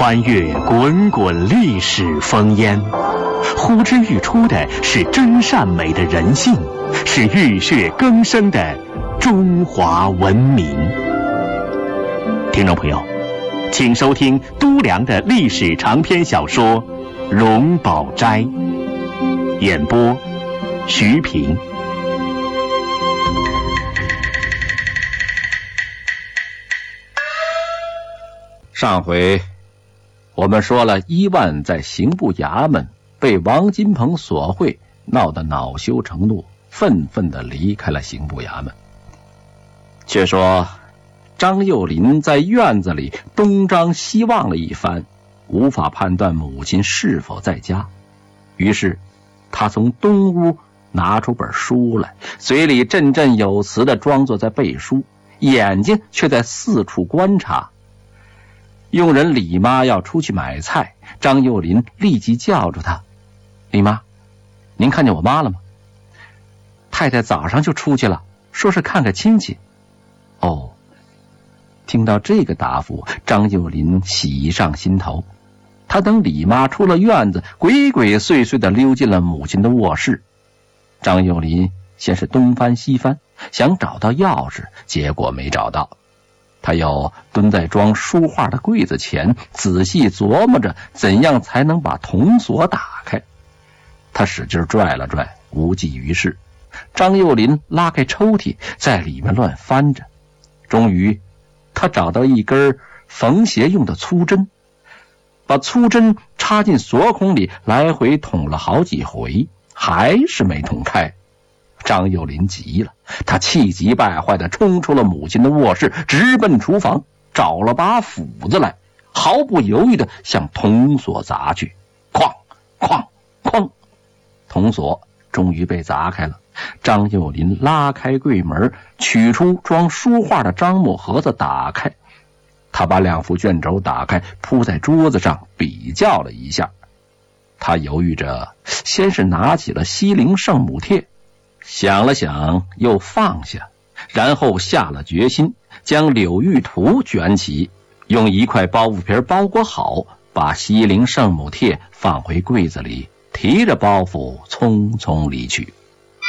穿越滚滚历史烽烟，呼之欲出的是真善美的人性，是浴血更生的中华文明。听众朋友，请收听都良的历史长篇小说《荣宝斋》，演播徐平。 上回我们说了伊万在刑部衙门被王金鹏索贿，闹得恼羞成怒，愤愤地离开了刑部衙门。却说张幼林在院子里东张西望了一番，无法判断母亲是否在家，于是他从东屋拿出本书来，嘴里振振有词地装作在背书，眼睛却在四处观察。佣人李妈要出去买菜，张幼林立即叫住她：“李妈，您看见我妈了吗？太太早上就出去了，说是看个亲戚。”哦，听到这个答复，张幼林喜上心头。他等李妈出了院子，鬼鬼祟祟地溜进了母亲的卧室。张幼林先是东翻西翻，想找到钥匙，结果没找到。他又蹲在装书画的柜子前，仔细琢磨着怎样才能把铜锁打开。他使劲拽了拽，无济于事。张幼林拉开抽屉，在里面乱翻着，终于他找到一根缝鞋用的粗针，把粗针插进锁孔里，来回捅了好几回，还是没捅开。张幼林急了，他气急败坏地冲出了母亲的卧室，直奔厨房，找了把斧子来，毫不犹豫地向铜锁砸去。哐哐哐，铜锁终于被砸开了。张幼林拉开柜门，取出装书画的樟木盒子，打开。他把两副卷轴打开，铺在桌子上比较了一下。他犹豫着，先是拿起了西陵圣母帖，想了想又放下，然后下了决心，将柳玉图卷起，用一块包袱皮包裹好，把西陵圣母帖放回柜子里，提着包袱匆匆离去。